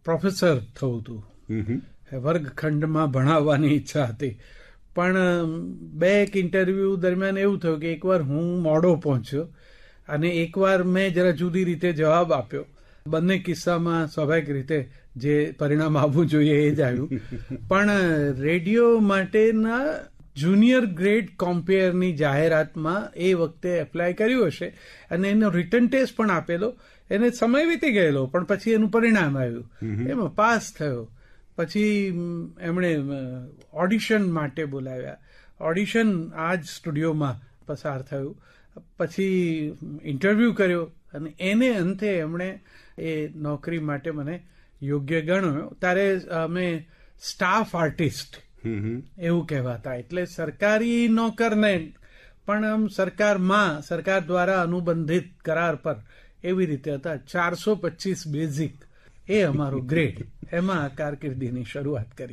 Professor થવું હતું. વર્ગખંડમાં ભણાવવાની ઈચ્છા હતી. પણ બે એક ઇન્ટરવ્યુ દરમિયાન એવું થયું કે એકવાર હું મોડો પહોંચ્યો અને એકવાર મેં જરા જુદી રીતે જવાબ આપ્યો. બંને કિસ્સામાં સ્વાભાવિક રીતે જે પરિણામ આવવું જોઈએ એ જ આવ્યું. પણ રેડિયો માટેના જુનિયર ગ્રેડ કોમ્પેયરની જાહેરાતમાં એ વખતે એપ્લાય કર્યું હશે અને એનો રિટર્ન ટેસ્ટ પણ આપેલો. એને સમય વીતી ગયેલો પણ પછી એનું પરિણામ આવ્યું. એમાં પાસ થયો. પછી એમણે ઓડિશન માટે બોલાવ્યા. ઓડિશન આ જ સ્ટુડિયોમાં પસાર થયું. પછી ઇન્ટરવ્યૂ કર્યો અને એને અંતે એમણે એ નોકરી માટે મને યોગ્ય ગણ્યો. ત્યારે અમે સ્ટાફ આર્ટિસ્ટ એવું કહેવાતા. એટલે સરકારી નોકરને પણ આમ સરકાર દ્વારા અનુબંધિત કરાર પર એવી રીતે હતા. 425 બેઝિક એ અમારો ગ્રેડ. એમાં કારકિર્દીની શરૂઆત કરી.